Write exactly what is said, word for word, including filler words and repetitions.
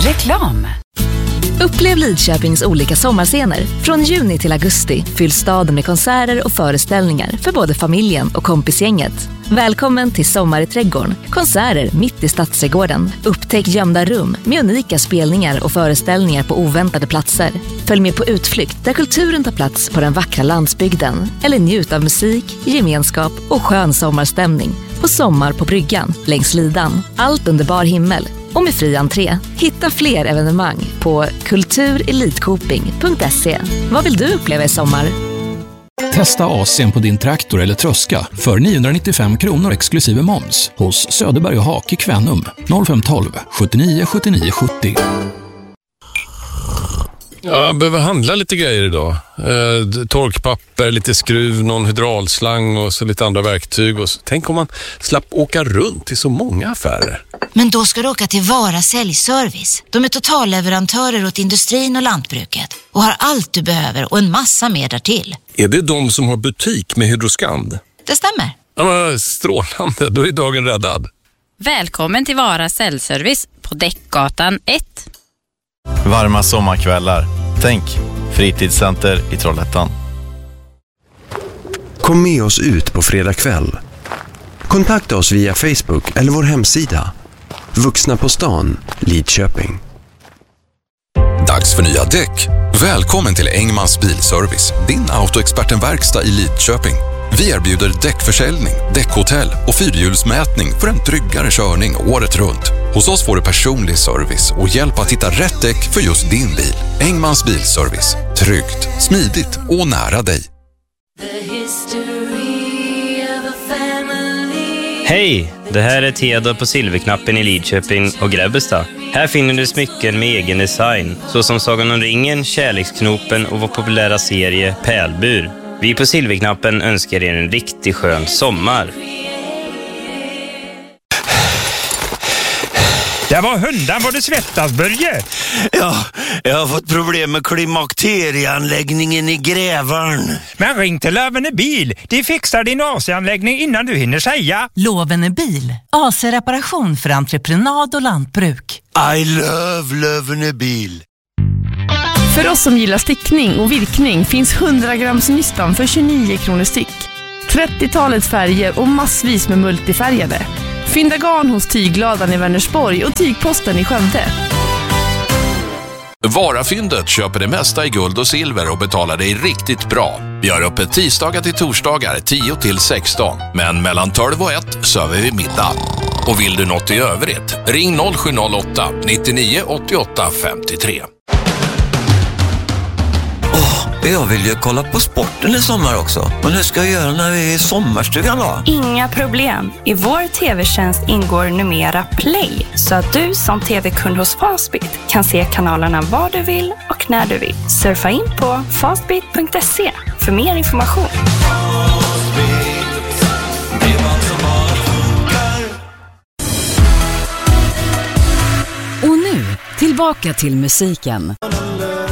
Reklam. Upplev Lidköpings olika sommarscener. Från juni till augusti fylls staden med konserter och föreställningar för både familjen och kompisgänget. Välkommen till Sommar i trädgården. Konserter mitt i Stadsträdgården. Upptäck gömda rum med unika spelningar och föreställningar på oväntade platser. Följ med på utflykt där kulturen tar plats på den vackra landsbygden. Eller njut av musik, gemenskap och skön sommarstämning på Sommar på bryggan längs Lidan. Allt under bar himmel och med fri entré. Hitta fler evenemang på kulturelitkoping punkt se. Vad vill du uppleva i sommar? Testa A C på din traktor eller tröska för niohundranittiofem kronor exklusive moms hos Söderberg och Hak i Kvänum. noll fem ett två sjuttionio sjuttionio sjuttio. Ja, jag behöver handla lite grejer idag. Eh, torkpapper, lite skruv, någon hydraulslang och så lite andra verktyg. Och så. Tänk om man slapp åka runt till så många affärer. Men då ska du åka till Vara Säljservice. De är totalleverantörer åt industrin och lantbruket och har allt du behöver och en massa mer därtill. Är det de som har butik med Hydroskand? Det stämmer. Ja, men strålande, då är dagen räddad. Välkommen till Vara Säljservice på Däckgatan ett. Varma sommarkvällar. Tänk, fritidscenter i Trollhättan. Kom med oss ut på fredag kväll. Kontakta oss via Facebook eller vår hemsida. Vuxna på stan, Lidköping. Dags för nya däck. Välkommen till Engmans Bilservice, din autoexpertenverkstad i Lidköping. Vi erbjuder däckförsäljning, däckhotell och fyrhjulsmätning för en tryggare körning året runt. Hos oss får du personlig service och hjälp att hitta rätt däck för just din bil. Engmans Bilservice. Tryggt, smidigt och nära dig. Hej! Det här är Theodor på Silverknappen i Lidköping och Grebbestad. Här finner du smycken med egen design, såsom Sagan om ringen, Kärleksknopen och vår populära serie Pärlbur. Vi på Silverknappen önskar er en riktigt skön sommar. Det var hundan vad du svettas, Börje. Ja, jag har fått problem med klimakterieanläggningen i Grävarn. Men ring till Lövene bil. De fixar din A C-anläggning innan du hinner säga. Lövene bil. A C-reparation för entreprenad och lantbruk. I love Lövene bil. För oss som gillar stickning och virkning finns hundra grams nystan för tjugonio kronor styck. trettiotalets färger och massvis med multifärgade. Fynda garn hos Tygladan i Vänersborg och Tygposten i Skövde. Varafyndet köper det mesta i guld och silver och betalar dig riktigt bra. Vi har öppet tisdagar till torsdagar tio till sexton. Men mellan tolv och ett söver vi middag. Och vill du något i övrigt, ring noll sju noll åtta nittionio åttioåtta femtiotre. Åh, jag vill ju kolla på sporten i sommar också. Men hur ska jag göra när vi är i sommarstugan då? Inga problem. I vår tv-tjänst ingår numera Play. Så att du som tv-kund hos Fastbit kan se kanalerna var du vill och när du vill. Surfa in på fastbit punkt se för mer information. Och nu, tillbaka till musiken.